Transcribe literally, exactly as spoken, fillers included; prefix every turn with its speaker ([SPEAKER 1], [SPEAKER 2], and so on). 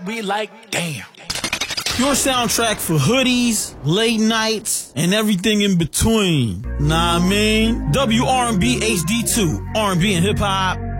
[SPEAKER 1] We like, damn.
[SPEAKER 2] Your soundtrack for hoodies, late nights, and everything in between. Nah, I mean, W R and B H D two, R and B and hip hop.